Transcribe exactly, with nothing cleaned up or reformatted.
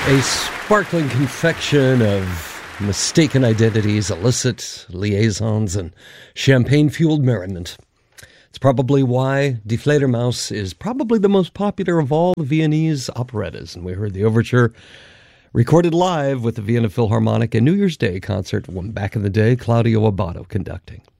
A sparkling confection of mistaken identities, illicit liaisons, and champagne-fueled merriment. It's probably why Die Fledermaus is probably the most popular of all the Viennese operettas. And we heard the overture recorded live with the Vienna Philharmonic and New Year's Day concert back in the day, Claudio Abbado conducting.